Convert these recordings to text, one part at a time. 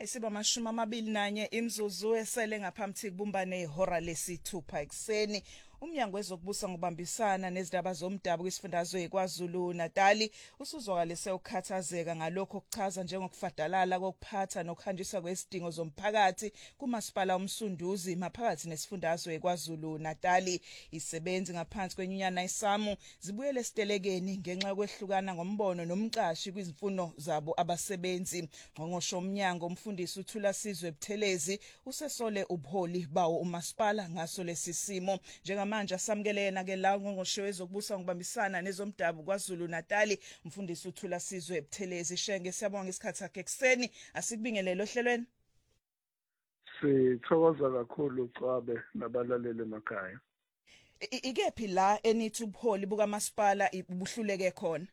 Isiba 21 imzuzu esele ngaphambi kubumbane ihora lesithupha ekseni. Umnyango wezokubusa ngokubambisana nezindaba zomdabu kwisifundazwe eKwaZulu Natali usuzwakalise ukukhathazeka ngalokho okuchaza njengokufadalala kokuphatha nokuhanjiswa kwezidingo zomphakathi kumasipala umsunduzi maphakathi nesifundazwe eKwaZulu Natali. Isebenzi ngaphansi kwenyunyana isamu zibuyele esitelekeni ngenxa yokwehlukana ngombono nomcashi kwizimfuno zabo abasebenzi. Ngqongqoshe umnyango umfundisi uThula Sizwe Buthelezi usesole ubuholi bawo umasipala ngaso lesi simo. Manje asamkelena ke la ngqongqoshe wezokubusa ngokubambisana nezomdabu kwaZulu Natali umfundisi uThula Sizwe Buthelezi. Shenge siyabonga isikhathi sakhe ekseni, asikubingelele ohlelweni. Sithokoza kakhulu Cwabe nabalaleli emakhaya. Ikephi la enithi ubuholi bukamasipala buhluleke khona?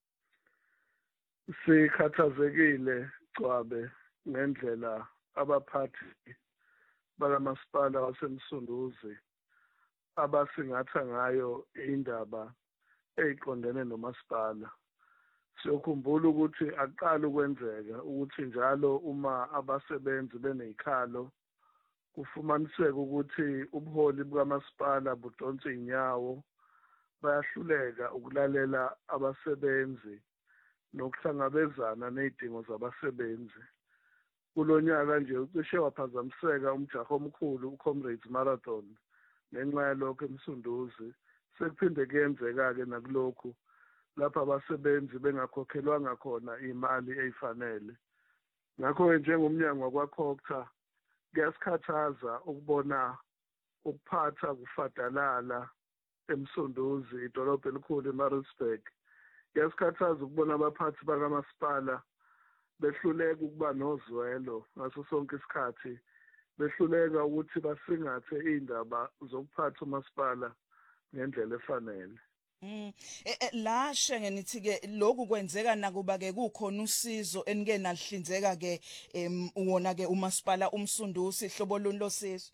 Sikhathazekile Cwabe ngendlela abaphathi bakamasipala wasemsunduzi abasingatha ngayo indaba eziqondene nomasipala. Siyokhumbula ukuthi aqala ukwenzeka ukuthi njalo uma abasebenzi benezikhalo kufumaniseka ukuthi ubuholi bukamasipala budonsa inyawo, bayahluleka ukulalela abasebenzi nokuhlangabezana nezidingo zabasebenzi. Kulonyaka nje ucishe waphazamiseka umjaho omkhulu uComrades Marathon ngenxa yalokho emsunduzi. Sekuphinde kuyenzeka-ke nakulokhu lapho abasebenzi bengakhokhelwanga khona imali eyifanele. Ngakho-ke njengomnyango wakwaCOGTA kuyasikhathaza ukubona ukuphatha kufadalala emsunduzi, idolobha elikhulu eMaritzburg. Kuyasikhathaza ukubona abaphathi bakamasipala behluleka ukuba nozwelo ngaso sonke isikhathi, behluleka ukuthi basingathe indaba zokuphatha umasipala ngendlela efanele. La shenge nithi ke lokhu kwenzeka nakuba ke kukhona usizo enike nalihlinzeka ke wona ke umasipala umsunduzi hlobo luni losizo?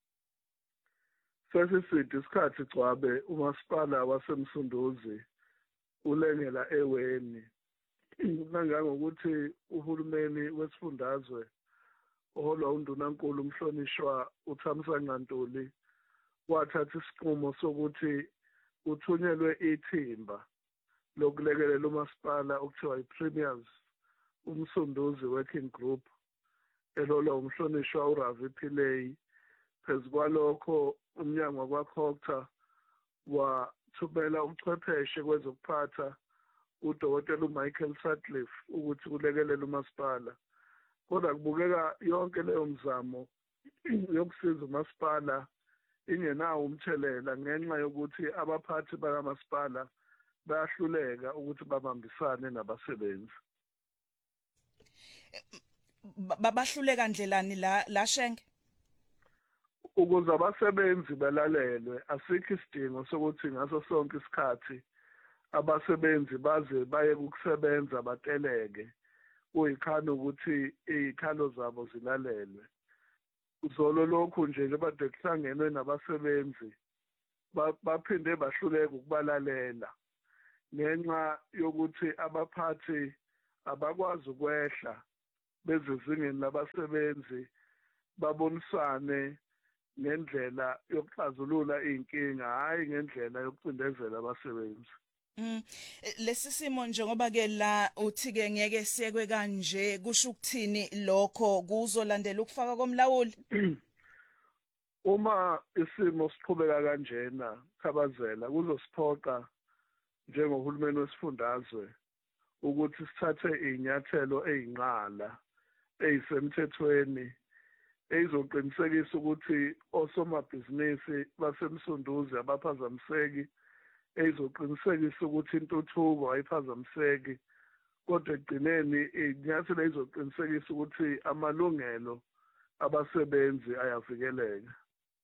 Sesiside isikhathi Cwabe umasipala wasemsunduzi ulengela eweni kangangokuthi uhulumeni wesifundazwe oholwa undunankulu umhlonishwa uThamsanqa Ntuli wathatha isinqumo sokuthi uthunyelwe ithimba lokulekelela umasipala okuthiwa i-Premiers umsunduzi working group elolwa umhlonishwa uRavi Pillay. Phezu kwalokho umnyango wakwaCOGTA wathumela uchwepheshe kwezokuphatha uDokotela uMichael Sutcliffe ukuthi kulekelela umasipala. Kodwa kubukeka yonke leyo mzamo yokusiza umasipala ingenawo umthelela ngenxa yokuthi abaphathi bakamasipala bayahluleka ukuthi babambisane nabasebenzi. Bahluleka ndlelani la shenge? Ukuze abasebenzi balalelwe asikho isidingo sokuthi ngaso sonke isikhathi abasebenzi baze baye ukusebenza bateleke kuyikhalo ukuthi izikhalo zabo zilalelwe. Uzolo lokhu nje bade kuhlangenwe nabasebenzi baphinde bahluleka ukubalalela ngenxa yokuthi abaphathi abakwazi ukwehla bezezingeni labasebenzi babonisane ngendlela yokuxazulula inkinga, hayi ngendlela yokucindezela abasebenzi. Lesi simo njengoba ke la uthi ke ngeke siyekwe kanje kusho ukuthini lokho kuzolandela ukufaka komlawuli? Uma isimo siqhubeka kanjena Khabazela kuzosiphoqa njengohulumeni wesifundazwe ukuthi sithathe inyathelo eyinqala eyisemthethweni ezizoqinisekisa ukuthi osomabhizinisi basemsunduzi abaphazamiseki, ezizoqinisekisa ukuthi intuthuko ayiphazamiseki, kodwa ekugcineni inyathelo ezizoqinisekisa ukuthi amalungelo abasebenzi ayavikeleka.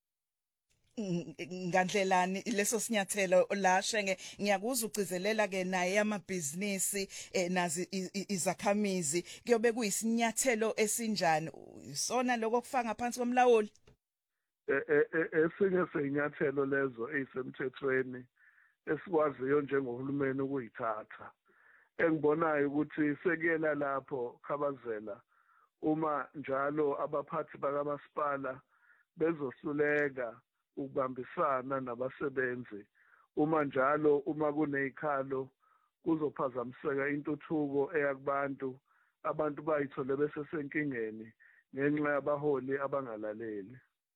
Ngandlelani leso sinyathelo la shenge? Ngiyakuzwa ugcizelela ke naye amabhizinisi nazi izakhamizi, kuyobe kuyisinyathelo esinjani? Sona lokho kufaka ngaphansi komlawuli? Esinye seyinyathelo lezo ezisemthethweni esikwaziyo njengohulumeni ukuyithatha. Engibonayo ukuthi sekuyela lapho Khabazela uma njalo abaphathi bakamasipala bezohluleka ukubambisana nabasebenzi, uma kunezikhalo kuzophazamiseka intuthuko eyakubantu, abantu bayithole besesenkingeni ngenxa yabaholi abangalaleli.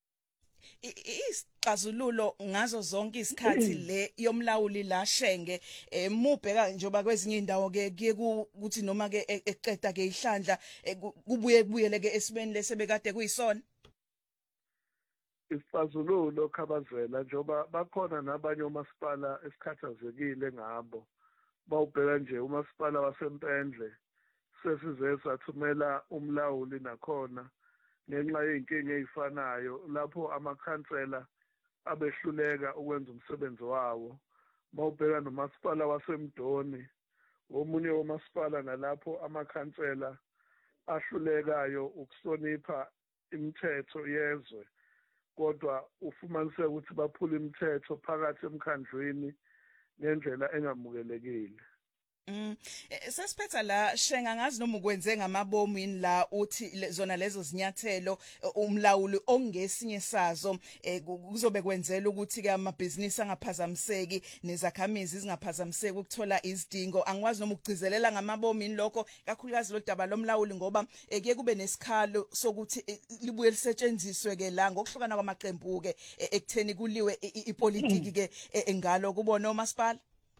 Isixazululo ngazo zonke isikhathi le yomlawuli la Shenge mubheka njoba kwezinye indawo ke kuthi noma ke eqeda ke ihlandla kubuyele ke esimeni lesebekade kuyisona. Isixazululo Khabazela njoba bakhona nabanye umasipala esikhathazekile ngabo, bawubheka nje umasipala waseMpendle sesize sathumela umlawuli nakhona ngenxa yey'nkinga ey'fanayo lapho amakhansela abehluleka ukwenza umsebenzi wawo. Bawubheka nomasipala waseMdoni, omunye womasipala nalapho amakhansela ahlulekayo ukuhlonipha imithetho yezwe, kodwa ufumaniseka ukuthi baphula imithetho phakathi emkhandlwini ngendlela engamukelekile. Sesiphetha la Shenga ngazi noma ukwenze ngamabomu yini la uthi zona lezo zinyathelo umlawuli ongesinye sazo kuzobe kwenzela ukuthi ke amabhizinisi angaphazamiseki nezakhamizi zingaphazamiseki ukuthola izidingo. Angikwazi noma ukugcizelela ngamabomu yini lokho kakhulukazi lo daba lomlawuli ngoba kuye kube nesikhalo sokuthi libuye lisetshenziswe ke la ngokuhlukana kwamaqembu ke ekutheni kuliwe ipolitiki ke engalo kubona umasipala.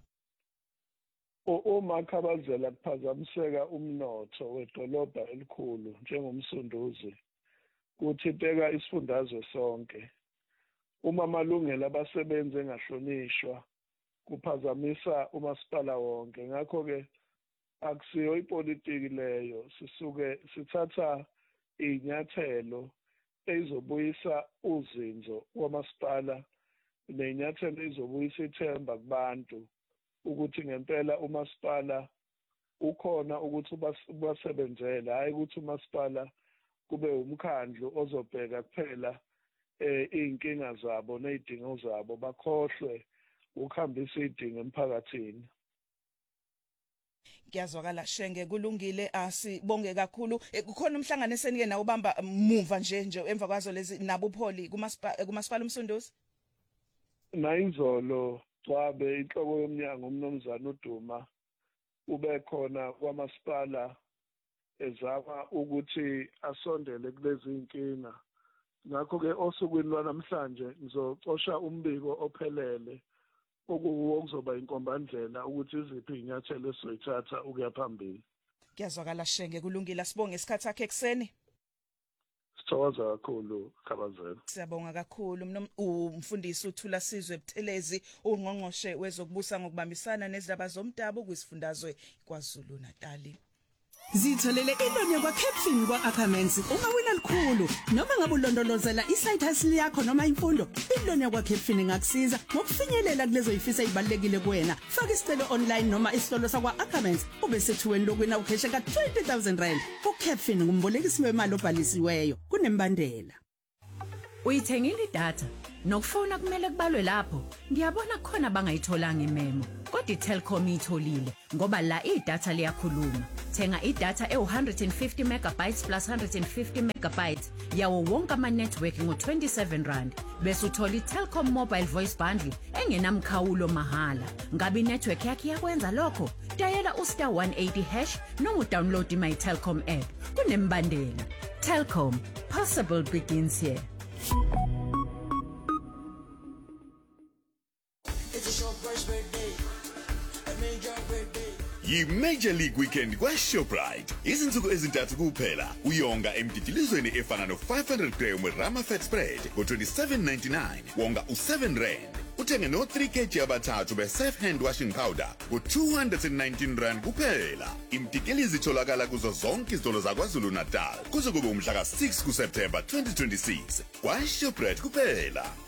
Uma Khabazela kuphazamiseka umnotho wedolobha elikhulu njengomsunduzi kuthinteka isifundazwe sonke. Uma amalungelo abasebenzi engahlonishwa kuphazamisa umasipala wonke. Ngakho ke akusiyo ipolitiki leyo, sithatha inyathelo ezobuyisa uzinzo wamasipala nenyathelo ezobuyisa ithemba kubantu ukuthi ngempela umasipala ukhona ukuthi ubasebenzele, hayi ukuthi umasipala kube umkhandlu ozobheka kuphela iy'nkinga zabo nezidingo zabo, bakhohlwe ukuhambisa izidingo emphakathini. Ngiyazwakala Shenge, kulungile, asibonge kakhulu. Kukhona umhlangano esenike nawo ubamba muva nje emva kwazo lezi nabupholi kumasipala umsunduzi. Nayizolo Cwabe inhloko yomnyango uMnumzane uDuma ube khona kwamasipala ezama ukuthi asondele kulezi inkinga. Ngakho ke osukwini lwanamhlanje ngizocosha umbiko ophelele okuzoba inkombandlela ukuthi iziphi inyathelo esizoyithatha ukuya phambili. Ngiyazwakala Shenge, kulungile, sibonge isikhathi sakhe ekseni. Sithokoza kakhulu Khabazela. Siyabonga kakhulu umfundisi uThula Sizwe Buthelezi, ungqongqoshe wezokubusa ngokubambisana nezindaba zomdabu kwisifundazwe kwaZulu Natali. Zitholele iloni yakwa Capfin kwa Ackermans uma wina likhulu noma ngabe ulondolozela iside hustle yakho noma imfundo. Iloni yakwa Capfin ingakusiza ngokufinyelela kulezo ifisa ezibalekile kuwena. Faka isicelo online noma isihlolo sakwa Ackermans ube sethuweni lokwina ukheshe ka 20,000 rand. uCapfin ngumbolekisi wemali obhalisiweyo kunembandela. Uyithengile idatha nokufona kumele kubalwe lapho. Ngiyabona khona bangayitholanga imemo. Kodwa iTelkom itholile ngoba la idatha liyakhuluma. Thenga idatha e150 megabytes plus 150 megabytes yawo wonke ama network ngo27 rand. Bese uthola iTelkom mobile voice bundle engenamkhawulo mahala. Ngabe network yakhe yakwenza lokho? Dayela *180# noma download my Telkom app. Kunembandela. Telkom, possible begins here. Yi-Major League Weekend kwa-Shoprite. Izinsuku ezintathu kuphela uyonga emdidilizweni efana no-500 gram we-Rama Fat Spread ngo-27.99 wonga u7 rand. Uthenge no-3 kg abathathu be-Safe Hand Washing Powder ngo-219 rand kuphela. Imdidilizi itholakala kuzo zonke izitolo zaKwaZulu Natal kuze kube umhla ka-6 kuSeptemba 2026 kwa-Shoprite kuphela.